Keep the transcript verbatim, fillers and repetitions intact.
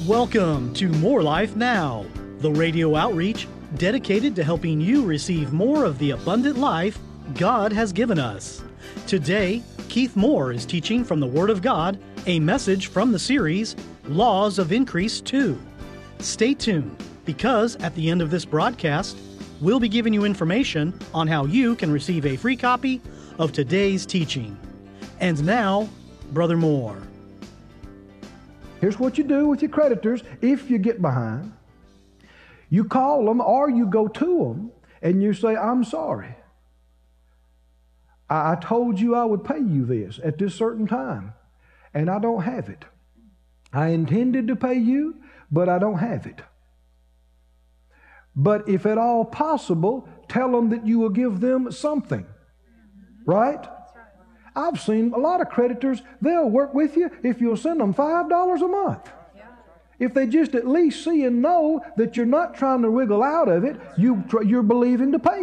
Welcome to More Life Now, the radio outreach dedicated to helping you receive more of the abundant life God has given us. Today, Keith Moore is teaching from the Word of God, a message from the series, Laws of Increase two. Stay tuned, because at the end of this broadcast, we'll be giving you information on how you can receive a free copy of today's teaching. And now, Brother Moore. Here's what you do with your creditors if you get behind. You call them or you go to them and you say, I'm sorry. I, I told you I would pay you this at this certain time, and I don't have it. I intended to pay you, but I don't have it. But if at all possible, tell them that you will give them something. Right? I've seen a lot of creditors, they'll work with you if you'll send them five dollars a month. If they just at least see and know that you're not trying to wiggle out of it, you, you're believing to pay